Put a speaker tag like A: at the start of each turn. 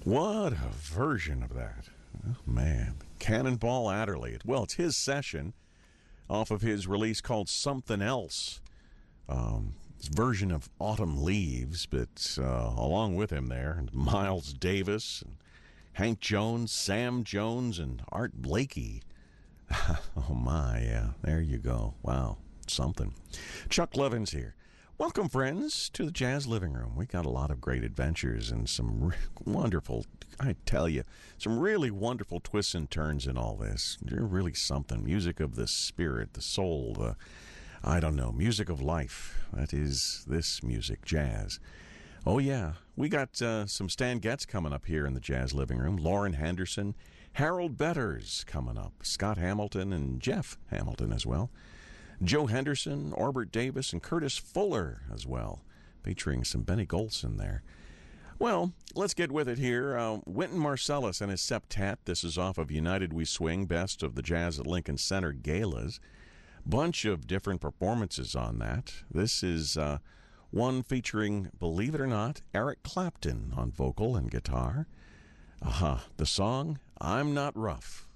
A: What a version of that. Oh, man. Cannonball Adderley. Well, it's his session off of his release called Something Else. His version of Autumn Leaves, but along with him there, Miles Davis, and Hank Jones, Sam Jones, and Art Blakey. Oh, my, yeah. There you go. Wow. Something. Chuck Levins here. Welcome, friends, to the Jazz Living Room. We got a lot of great adventures and some wonderful, I tell you, some really wonderful twists and turns in all this. You're really something. Music of the spirit, the soul, music of life. That is this music, jazz. Oh, yeah. We got some Stan Getz coming up here in the Jazz Living Room. Lauren Henderson, Harold Betters coming up. Scott Hamilton and Jeff Hamilton as well. Joe Henderson, Orbert Davis, and Curtis Fuller as well, featuring some Benny Golson there. Well, let's get with it here. Wynton Marsalis and his septet. This is off of United We Swing, Best of the Jazz at Lincoln Center Galas. Bunch of different performances on that. This is one featuring, believe it or not, Eric Clapton on vocal and guitar. The song, I'm Not Rough.